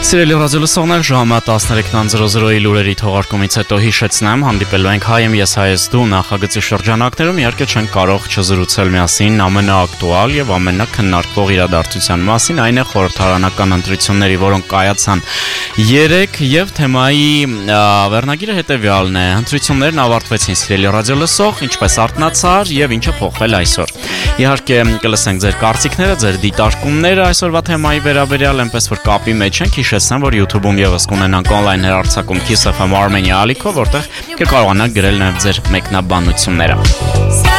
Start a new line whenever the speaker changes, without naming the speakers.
Սիրելի ռադիոլսողներ, ժամը 13:00-ի լուրերի թողարկումից հետո հիշեցնեմ, հանդիպելու ենք հայ եմ ես հայես դու նախագծի շրջանակներում, իհարկե չենք կարող չզրուցել միասին ամենաակտուալ եւ ամենաքննարկվող իրադարձության մասին, այն է խորհրդարանական ընտրությունների, որոնք կայացան երեկ եւ թեմայի վերնագիրը հետեւյալն է. ընտրություններն ավարտվեցին, սիրելի ռադիոլսող, ինչպես արթնացար եւ ինչը փոխվել այսօր։ Իհարկե կլսենք ձեր կարծիքները, ձեր դիտարկումները այսօրվա թեմայի վերաբերյալ, այնպես որ կապի մեջ ենք, հիշեցնեմ, որ YouTube-ում եւս կունենանք on-line հեռարձակում Kiss FM Armenia ալիքով, որտեղ կկարողանաք գրել նաեւ ձեր մեկնաբանությունները։